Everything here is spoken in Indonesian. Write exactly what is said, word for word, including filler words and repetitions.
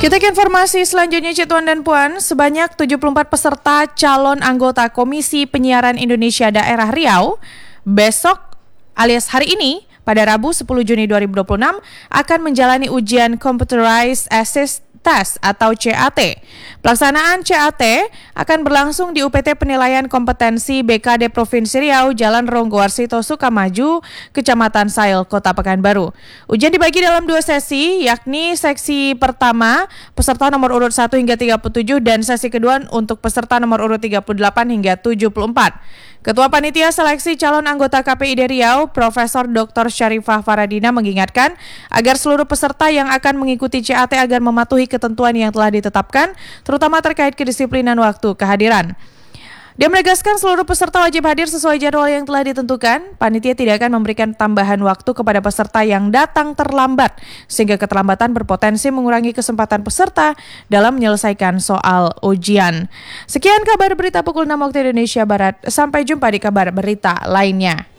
Kita ke informasi selanjutnya, Cituan dan Puan. Sebanyak tujuh puluh empat peserta calon anggota Komisi Penyiaran Indonesia Daerah Riau besok alias hari ini pada Rabu sepuluh Juni dua ribu dua puluh enam akan menjalani ujian Computerized Assessed Test atau C A T. Pelaksanaan C A T akan berlangsung di U P T Penilaian Kompetensi B K D Provinsi Riau, Jalan Ronggowarsito Sukamaju, Kecamatan Sail, Kota Pekanbaru. Ujian dibagi dalam dua sesi, yakni seksi pertama peserta nomor urut satu hingga tiga puluh tujuh dan sesi kedua untuk peserta nomor urut tiga puluh delapan hingga tujuh puluh empat. Ketua Panitia Seleksi Calon Anggota K P I D Riau, Profesor Doktor Syarifah Faradina mengingatkan agar seluruh peserta yang akan mengikuti C A T agar mematuhi ketentuan yang telah ditetapkan, terutama terkait kedisiplinan waktu kehadiran. Dia menegaskan seluruh peserta wajib hadir sesuai jadwal yang telah ditentukan. Panitia tidak akan memberikan tambahan waktu kepada peserta yang datang terlambat, sehingga keterlambatan berpotensi mengurangi kesempatan peserta dalam menyelesaikan soal ujian. Sekian kabar berita pukul enam waktu Indonesia Barat. Sampai jumpa di kabar berita lainnya.